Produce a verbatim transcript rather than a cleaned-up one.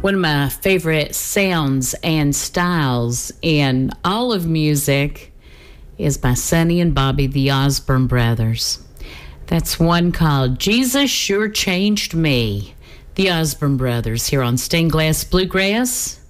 One of my favorite sounds and styles in all of music is by Sonny and Bobby, the Osborne Brothers. That's one called Jesus Sure Changed Me. The Osborne Brothers here on Stained Glass Bluegrass.